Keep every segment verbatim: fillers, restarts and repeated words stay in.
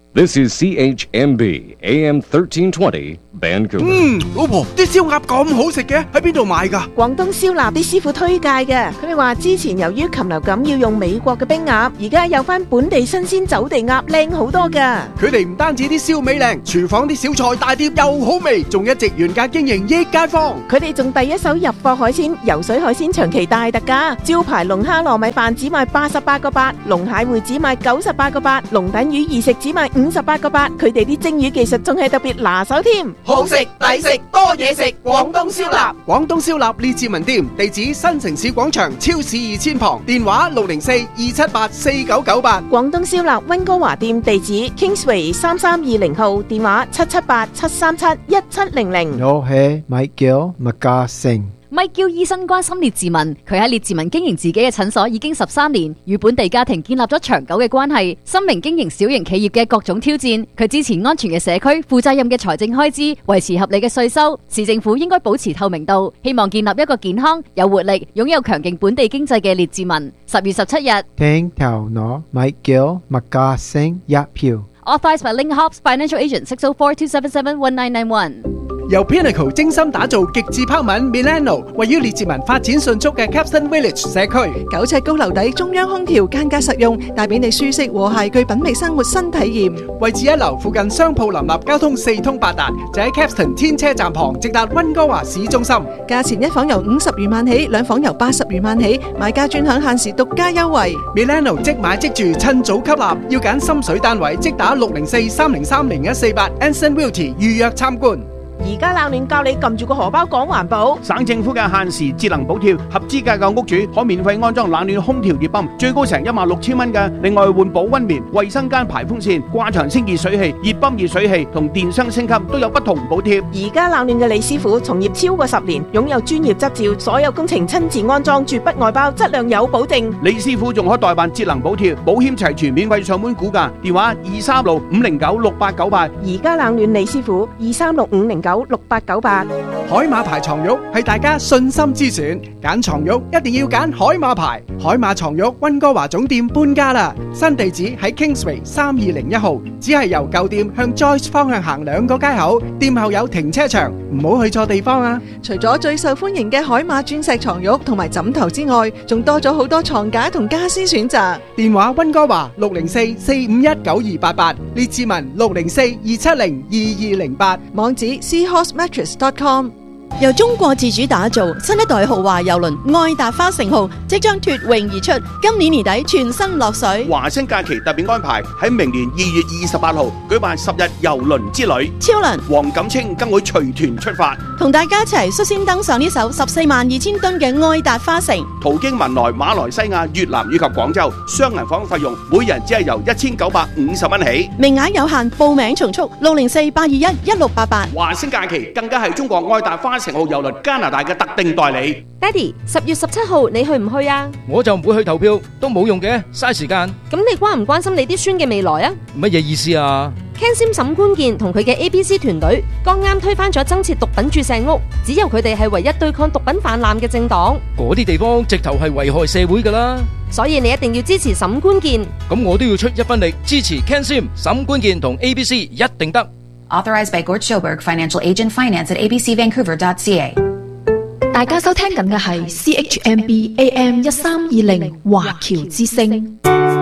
This is C H M B A M thirteen twenty Vancouver。 嗯，老婆，啲燒鴨咁好食嘅，喺邊度買㗎？ 廣東燒臘啲師傅推介嘅，佢哋話之前由於禽流感要用美國嘅冰鴨，而家有翻本地新鮮走地鴨靚好多㗎。 佢哋唔單止啲燒味靚，廚房啲小菜大碟又好味，仲一直原價經營益街坊。 佢哋仲第一手入貨海鮮，游水海鮮長期大特價，招牌龍蝦糯米飯只賣八十八個八，龍蟹會只賣九十八個八，龍躉魚二食只賣五十八個八。佢哋啲蒸魚技術仲係特別拿手添， 好食抵食多嘢食，廣東燒臘。 廣東燒臘列治文店，地址新城市廣場超市二千旁，電話六零四二七八四九九八。 廣東燒臘溫哥華店地址 Kingsway 三三二零號，電話七七八七三七一七零零。 我係米叫麥家成。 咪叫醫生關心列治文，佢喺列治文經營自己嘅診所已經十三年，與本地家庭建立咗長久嘅關係。深明經營小型企業嘅各種挑戰，佢支持安全嘅社區、負責任嘅財政開支、維持合理嘅稅收。市政府應該保持透明度，希望建立一個健康、有活力、擁有強勁本地經濟嘅列治文。十月十七日， 聽頭攞咪叫麥家成一票。 Authorized by Ling Hobbs Financial Agent six oh four two seven seven one nine nine one。 由 Pinnacle 精心打造極致拋文 Milano， 位於列治文發展迅速嘅 Capstan Village 社區， 九尺高樓底，中央空調，間隔實用，帶俾你舒適和諧具品味生活新體驗。 位置一樓，附近商鋪林立，交通四通八達，就喺 Capstan 天車站旁，直達溫哥華市中心。 價錢一房由五十餘萬起，兩房由八十餘萬起，買家專享限時獨家優惠。 Milano 即買即住，趁早吸納，要揀心水單位，即打六零四三零三零一四八 Anson Realty 預約參觀。 而家冷暖教你撳住個荷包講環保。 省政府嘅限時節能補貼，合資格嘅屋主可免費安裝冷暖空調熱泵，最高成一萬六千蚊嘅。另外換保溫棉、衛生間排風扇、掛牆清熱水器、熱泵熱水器同電箱升級都有不同補貼。 而家冷暖嘅李師傅從業超過十年，擁有專業執照，所有工程親自安裝，絕不外包，質量有保證。 李師傅仲可代辦節能補貼，保險齊全，免費上門估價，電話二三六五零九六八九八。 而家冷暖李師傅二三六五零九六八九八。 海馬牌床褥係大家信心之選，揀床褥一定要揀海馬牌。海馬床褥溫哥華總店搬家啦，新地址喺 Kingsway 三二零一號，只係由舊店向 Joyce 方向行兩個街口，店後有停車場，唔好去錯地方啊！ 除咗最受歡迎嘅海馬鑽石床褥同埋枕頭之外，仲多咗好多床架同家私選擇。 電話溫哥華六零四四五一九二八八，列治文六零四二七零二二零八， 網址 seahorse mattress dot com。 由中國自主打造新一代豪華郵輪愛達花城號即將脫穎而出，今年年底全身落水。 華星假期特別安排喺明年二月二十八號舉辦十日郵輪之旅， 超能黃錦清更會隨團出發， 同大家一齊率先登上呢艘十四萬二千噸嘅愛達花城， 途經文萊、馬來西亞、越南以及廣州，雙人房費用每人只係由一千九百五十蚊起， 名額有限，報名從速六零四八二一一六八八。 華星假期更加係中國愛達花城號郵輪加拿大嘅特定代理。 爹哋，十月十七號你去唔去啊？ 我就唔會去投票，都冇用嘅，嘥時間。 咁你關唔關心你啲孫嘅未來啊？ 乜嘢意思啊？ Ken Sim 沈官健同佢嘅 A B C 團隊剛啱推翻咗增設毒品注射屋，只有佢哋係唯一對抗毒品泛濫嘅政黨。 嗰啲地方直頭係危害社會㗎啦。 所以你一定要支持沈官健。 咁我都要出一分力支持 Ken Sim 沈官健同 A B C 一定得。 Authorized by Gort Schoberg, Financial Agent Finance at a b c vancouver dot c a。 大家收聽緊嘅係 C H M B A M 一三二零華僑之聲。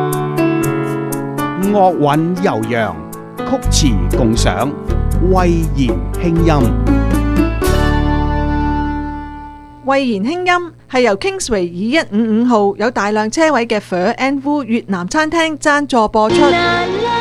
樂韻悠揚，曲詞共賞，蔚然輕音。 蔚然輕音係由 Kingsway 二一五五號有大量車位嘅 Phở and Vu 越南餐廳贊助播出。